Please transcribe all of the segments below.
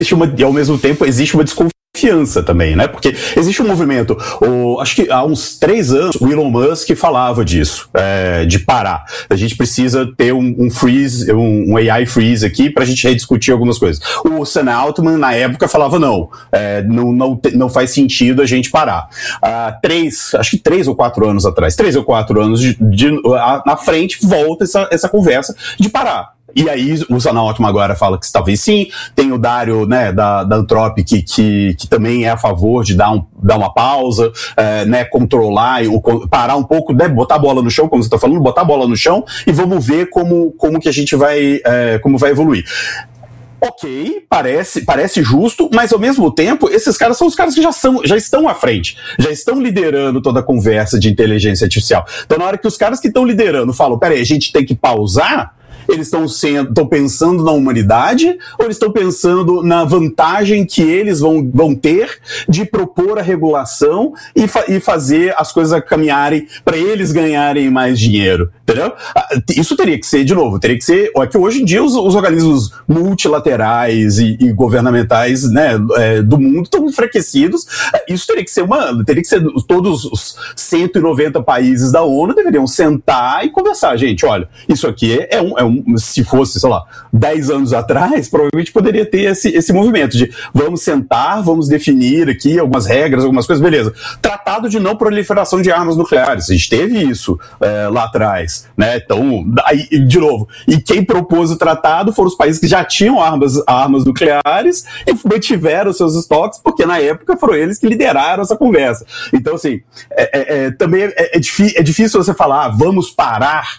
e ao mesmo tempo existe uma desconfiança também, né? Porque existe um movimento, acho que há uns 3 anos, o Elon Musk falava disso, de parar. A gente precisa ter um freeze, um AI freeze aqui pra gente rediscutir algumas coisas. O Sam Altman, na época, falava não faz sentido a gente parar. Acho que 3 ou 4 anos atrás, 3 ou 4 anos na frente, volta essa conversa de parar. E aí o Sam Altman agora fala que talvez sim, tem o Dario, né, da Anthropic que também é a favor de dar uma pausa, né, controlar, parar um pouco, né, botar a bola no chão, como você está falando, botar a bola no chão e vamos ver como que a gente vai evoluir. Ok, parece justo, mas ao mesmo tempo, esses caras são os caras que já estão à frente, já estão liderando toda a conversa de inteligência artificial. Então na hora que os caras que estão liderando falam, peraí, a gente tem que pausar, eles estão pensando na humanidade ou eles estão pensando na vantagem que eles vão ter de propor a regulação e fazer as coisas caminharem para eles ganharem mais dinheiro, entendeu? Isso teria que ser, é que hoje em dia os organismos multilaterais e governamentais, né, do mundo estão enfraquecidos. Isso teria que ser todos os 190 países da ONU deveriam sentar e conversar. Gente, olha, isso aqui se fosse, sei lá, 10 anos atrás, provavelmente poderia ter esse movimento de vamos sentar, vamos definir aqui algumas regras, algumas coisas, beleza. Tratado de não proliferação de armas nucleares, a gente teve isso lá atrás, né? Então, aí, de novo, e quem propôs o tratado foram os países que já tinham armas nucleares e mantiveram seus estoques, porque na época foram eles que lideraram essa conversa. Então, assim, também é difícil você falar, vamos parar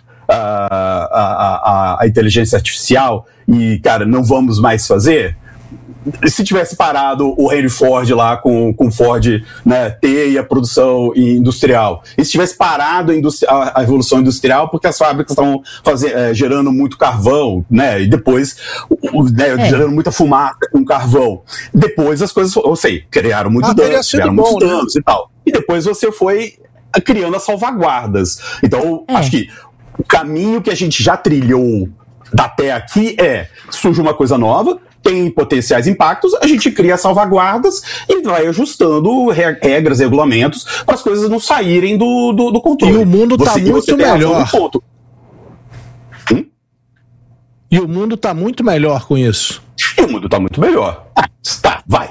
a inteligência artificial e, cara, não vamos mais fazer. Se tivesse parado o Henry Ford lá com Ford, né, T e a produção industrial, e se tivesse parado a revolução industrial porque as fábricas estavam gerando muito carvão, né, e depois gerando muita fumaça com carvão, depois as coisas, criaram muito danos, né? E tal, e depois você foi criando as salvaguardas. Então, acho que o caminho que a gente já trilhou até aqui surge uma coisa nova, tem potenciais impactos, a gente cria salvaguardas e vai ajustando regras, regulamentos, para as coisas não saírem do controle. E o mundo está muito melhor. E o mundo está muito melhor com isso. E o mundo está muito melhor. Vai.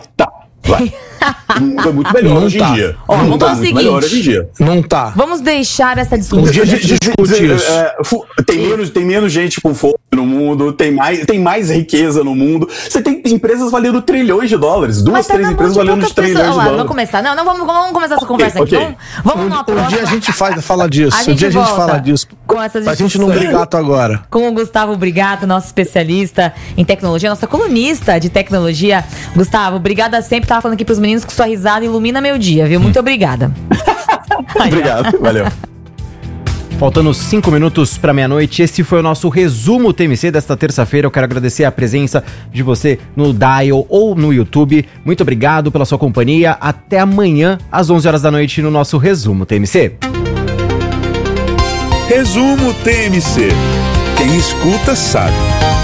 É muito melhor hoje em dia. Vamos fazer o seguinte. Não tá. Vamos deixar essa discussão. Um dia a gente discute isso. Tem menos gente com fome no mundo, tem mais riqueza no mundo. Você tem empresas valendo trilhões de dólares. 2, 3 empresas valendo trilhões de dólares. Vamos começar. Vamos começar essa conversa aqui. Vamos numa próxima. Um dia a gente fala disso. Pra gente não brigar agora. Com o Gustavo Brigato, nosso especialista em tecnologia, nossa colunista de tecnologia. Gustavo, obrigada sempre. Tava falando aqui pros meninos que sua risada ilumina meu dia, viu? Muito obrigada. Obrigado, valeu. Faltando 5 minutos para meia-noite, esse foi o nosso resumo TMC desta terça-feira. Eu quero agradecer a presença de você no Dial ou no YouTube. Muito obrigado pela sua companhia. Até amanhã, às 11 horas da noite, no nosso Resumo TMC. Resumo TMC. Quem escuta sabe.